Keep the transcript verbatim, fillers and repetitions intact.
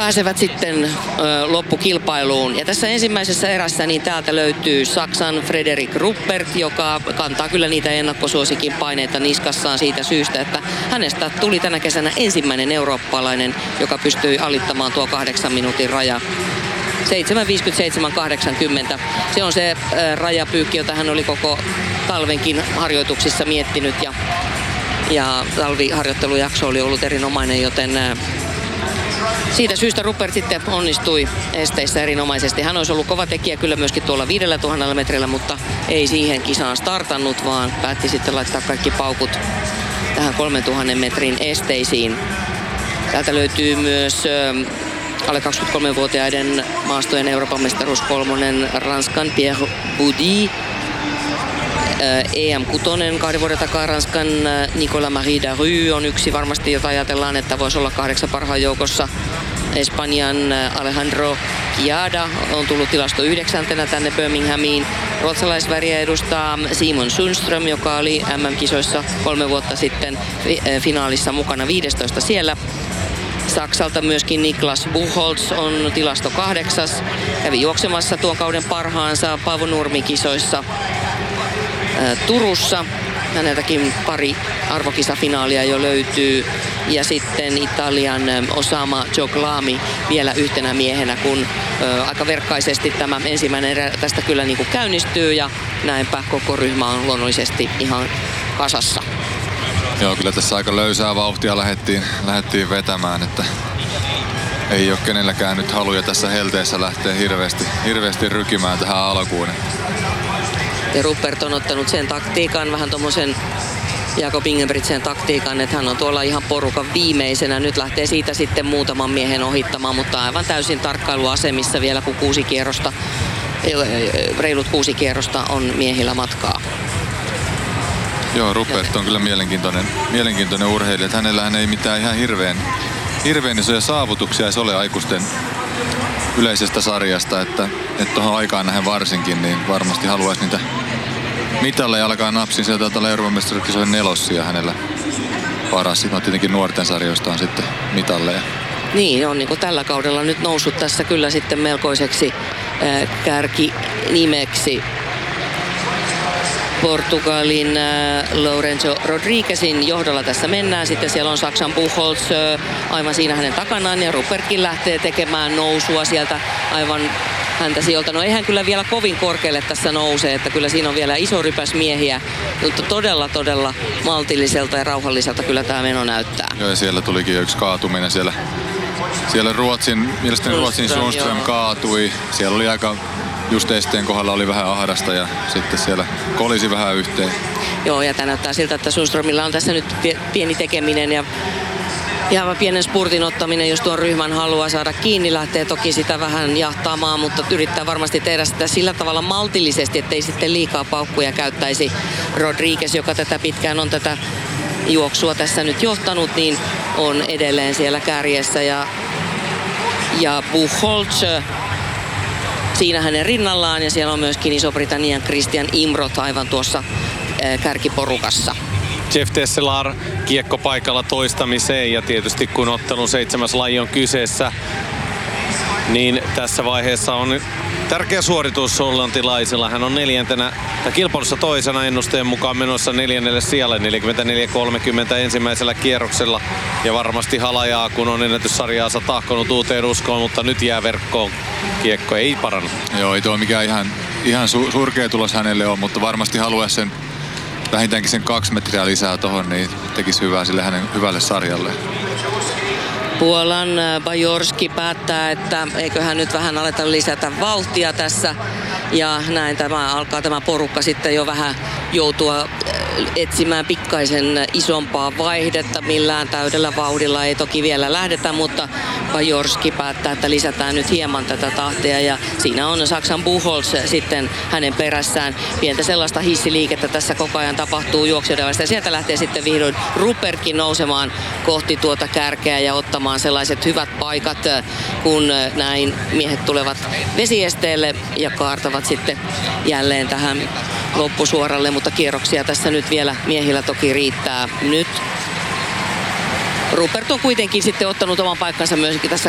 pääsevät sitten ö, loppukilpailuun. Ja tässä ensimmäisessä erässä niin täältä löytyy Saksan Frederik Ruppert, joka kantaa kyllä niitä ennakkosuosikin paineita niskassaan siitä syystä, että hänestä tuli tänä kesänä ensimmäinen eurooppalainen, joka pystyi alittamaan tuo kahdeksan minuutin raja. seitsemän viisikymmentäseitsemän kahdeksankymmentä. Se on se ö, rajapyykki, jota hän oli koko talvenkin harjoituksissa miettinyt ja, ja talviharjoittelujakso oli ollut erinomainen, joten ö, siitä syystä Ruppert sitten onnistui esteissä erinomaisesti. Hän olisi ollut kova tekijä kyllä myöskin tuolla viidellä tuhannella metrillä, mutta ei siihen kisaan startannut, vaan päätti sitten laittaa kaikki paukut tähän kolmentuhannen metrin esteisiin. Täältä löytyy myös ö, alle kaksikymmentäkolmevuotiaiden maastojen Euroopan mestaruus kolmonen Ranskan Pierre Boudy. E M kuusi kahden vuoden takaa Ranskan Nicolas-Marie Daru on yksi varmasti, jota ajatellaan, että voisi olla kahdeksan parhaan joukossa. Espanjan Alejandro Giada on tullut tilasto yhdeksäntenä tänne Birminghamiin. Ruotsalaisväriä edustaa Simon Sundström, joka oli M M-kisoissa kolme vuotta sitten finaalissa mukana viidestoista siellä. Saksalta myöskin Niklas Buchholz on tilasto kahdeksas. Kävi juoksemassa tuon kauden parhaansa Paavo Nurmi-kisoissa Turussa. Häneltäkin pari arvokisafinaalia jo löytyy. Ja sitten Italian Osama Joglami vielä yhtenä miehenä, kun ö, aika verkkaisesti tämä ensimmäinen erä tästä kyllä niin kuin käynnistyy. Ja näinpä koko ryhmä on luonnollisesti ihan kasassa. Joo, kyllä tässä aika löysää vauhtia lähdettiin, lähdettiin vetämään, että ei ole kenelläkään nyt haluja tässä helteessä lähteä hirveästi, hirveästi rykimään tähän alkuun. Ja Ruppert on ottanut sen taktiikan, vähän tommosen Jakob Ingebrigtsen taktiikan, että hän on tuolla ihan porukan viimeisenä. Nyt lähtee siitä sitten muutaman miehen ohittamaan, mutta aivan täysin tarkkailuasemissa vielä, kun kuusi kierrosta, reilut kuusi kierrosta on miehillä matkaa. Joo, Ruppert on kyllä mielenkiintoinen, mielenkiintoinen urheilija. Hänellähän ei mitään ihan hirveän, hirveän isoja saavutuksia edes ole aikuisten yleisestä sarjasta, että tuohon aikaan nähden varsinkin, niin varmasti haluaisi niitä mitalleja alkaa napsin. Sieltä taitaa olla Euroopan mestaruuskisojen nelossia hänellä paras. No tietenkin nuorten sarjoista on sitten mitalleja. Niin, on niin kuin tällä kaudella nyt noussut tässä kyllä sitten melkoiseksi äh, kärkinimeksi. Portugalin äh, Lourenço Rodriguezin johdolla tässä mennään. Sitten siellä on Saksan Buchholz äh, aivan siinä hänen takanaan ja Ruppertkin lähtee tekemään nousua sieltä aivan häntä sieltä. No ei hän kyllä vielä kovin korkealle tässä nousee, että kyllä siinä on vielä iso rypäs miehiä, mutta todella todella maltilliselta ja rauhalliselta kyllä tämä meno näyttää. Joo, ja siellä tulikin jo yksi kaatuminen siellä. Siellä Ruotsin, mielestäni Ruotsin Sundström kaatui. Siellä oli aika, just esteen kohdalla oli vähän ahdasta ja sitten siellä kolisi vähän yhteen. Joo, ja tämä näyttää siltä, että Sundströmillä on tässä nyt pieni tekeminen ja ja pienen spurtin ottaminen, jos tuon ryhmän haluaa saada kiinni, lähtee toki sitä vähän jahtaamaan, mutta yrittää varmasti tehdä sitä sillä tavalla maltillisesti, ettei sitten liikaa paukkuja käyttäisi. Rodriguez, joka tätä pitkään on tätä juoksua tässä nyt johtanut, niin on edelleen siellä kärjessä ja, ja Buchholz siinä hänen rinnallaan ja siellä on myöskin Iso-Britannian Christian Imrot aivan tuossa kärkiporukassa. Jeff Tesselar kiekko paikalla toistamiseen ja tietysti kun ottelun seitsemäs laji on kyseessä, niin tässä vaiheessa on tärkeä suoritus hollantilaisilla. Hän on neljäntenä tai kilpailussa toisena ennusteen mukaan menossa neljännelle sijalle neljäkymmentäneljä kolmekymmentä ensimmäisellä kierroksella. Ja varmasti halajaa, kun on ennätyssarjaansa tahkonut uuteen uskoon, mutta nyt jää verkkoon. Kiekko ei parannu. Joo, ei tuo mikään ihan, ihan su- surkea tulos hänelle on, mutta varmasti haluaisi sen vähintäänkin sen kaksi metriä lisää tohon, niin tekisi hyvää sille hänen hyvälle sarjalle. Puolan Bajorski päättää, että eiköhän nyt vähän aleta lisätä vauhtia tässä. Ja näin tämä alkaa tämä porukka sitten jo vähän joutua etsimään pikkaisen isompaa vaihdetta. Millään täydellä vauhdilla ei toki vielä lähdetä, mutta Bajorski päättää, että lisätään nyt hieman tätä tahtia. Ja siinä on Saksan Buchholz sitten hänen perässään. Pientä sellaista hissiliikettä tässä koko ajan tapahtuu juoksijoiden välistä. Ja sieltä lähtee sitten vihdoin Ruppertkin nousemaan kohti tuota kärkeä ja ottamaan sellaiset hyvät paikat, kun näin miehet tulevat vesiesteelle ja kaartavat sitten jälleen tähän loppusuoralle, mutta kierroksia tässä nyt vielä miehillä toki riittää. Nyt Ruppert on kuitenkin sitten ottanut oman paikkansa myöskin tässä